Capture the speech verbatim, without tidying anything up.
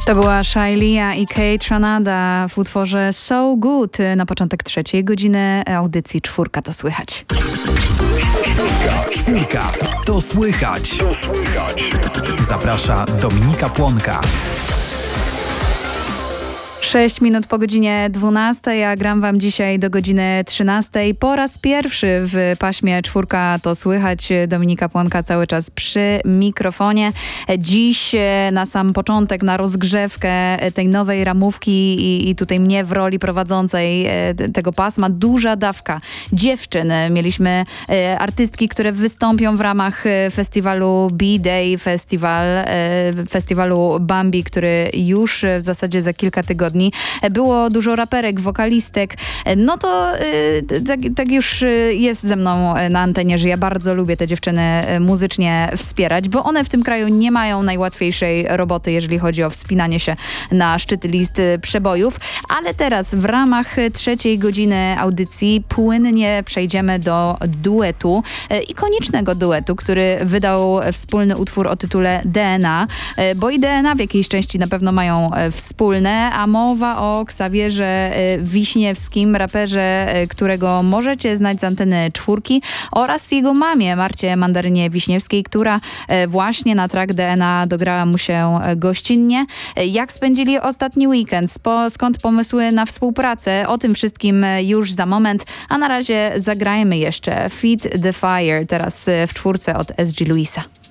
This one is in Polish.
To była Shailia i Kate Ranada w utworze So Good na początek trzeciej godziny audycji Czwórka to słychać. Czwórka to słychać. Zaprasza Dominika Płonka. Sześć minut po godzinie dwunastej, a gram wam dzisiaj do godziny trzynastej. Po raz pierwszy w paśmie Czwórka to słychać. Dominika Płonka cały czas przy mikrofonie. Dziś na sam początek, na rozgrzewkę tej nowej ramówki i, i tutaj mnie w roli prowadzącej tego pasma, duża dawka dziewczyn. Mieliśmy artystki, które wystąpią w ramach festiwalu B-Day, festiwal, festiwalu Bambi, który już w zasadzie za kilka tygodni. Było dużo raperek, wokalistek. No to yy, tak, tak już jest ze mną na antenie, że ja bardzo lubię te dziewczyny muzycznie wspierać, bo one w tym kraju nie mają najłatwiejszej roboty, jeżeli chodzi o wspinanie się na szczyty list przebojów. Ale teraz w ramach trzeciej godziny audycji płynnie przejdziemy do duetu, ikonicznego duetu, który wydał wspólny utwór o tytule D N A, bo i D N A w jakiejś części na pewno mają wspólne, a mowa o Ksawierze Wiśniewskim, raperze, którego możecie znać z anteny Czwórki, oraz jego mamie Marcie Mandarynie Wiśniewskiej, która właśnie na track D N A dograła mu się gościnnie. Jak spędzili ostatni weekend? Spo, skąd pomysły na współpracę? O tym wszystkim już za moment, a na razie zagrajmy jeszcze Feed the Fire, teraz w czwórce od S G Luisa.